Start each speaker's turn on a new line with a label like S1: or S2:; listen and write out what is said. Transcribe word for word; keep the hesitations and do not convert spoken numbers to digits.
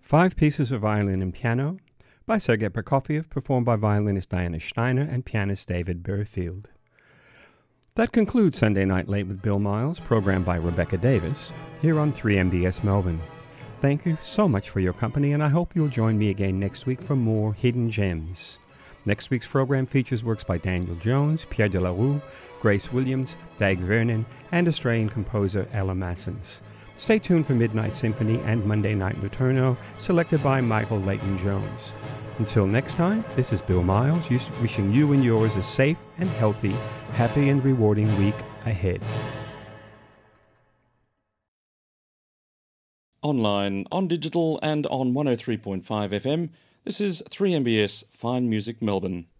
S1: Five pieces of violin and piano by Sergei Prokofiev, performed by violinist Diana Steiner and pianist David Burfield. That concludes Sunday Night Late with Bill Miles, programmed by Rebecca Davis, here on three M B S Melbourne. Thank you so much for your company, and I hope you'll join me again next week for more Hidden Gems. Next week's program features works by Daniel Jones, Pierre de la Rue, Grace Williams, Dag Vernon, and Australian composer Ella Massens. Stay tuned for Midnight Symphony and Monday Night Luterno, selected by Michael Leighton Jones. Until next time, this is Bill Miles, wishing you and yours a safe and healthy, happy and rewarding week ahead.
S2: Online, on digital and on one oh three point five F M, this is three M B S Fine Music Melbourne.